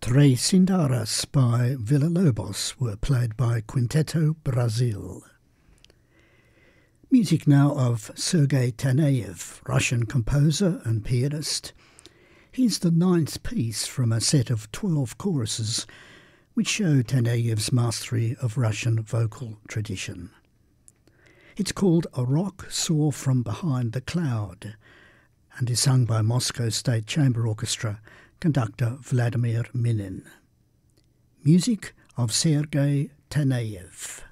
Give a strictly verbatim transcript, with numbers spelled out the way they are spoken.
Três Cindaras by Villa-Lobos were played by Quinteto Brazil. Music now of Sergei Taneyev, Russian composer and pianist. Here's the ninth piece from a set of twelve choruses which show Taneyev's mastery of Russian vocal tradition. It's called A Rock Saw from Behind the Cloud and is sung by Moscow State Chamber Orchestra conductor Vladimir Minin. Music of Sergei Taneyev.